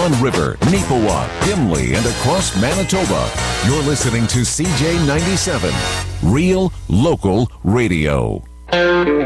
Swan River, Neepawa, Gimli, and across Manitoba. You're listening to CJ97, Real Local Radio.